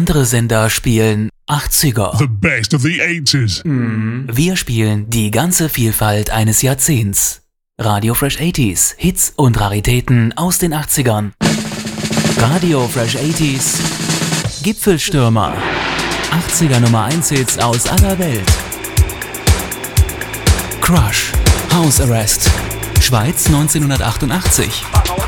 Andere Sender spielen 80er. The best of the 80s. Wir spielen die ganze Vielfalt eines Jahrzehnts. Radio Fresh 80s, Hits und Raritäten aus den 80ern. Radio Fresh 80s, Gipfelstürmer. 80er Nummer 1 Hits aus aller Welt. Crush, House Arrest, Schweiz 1988.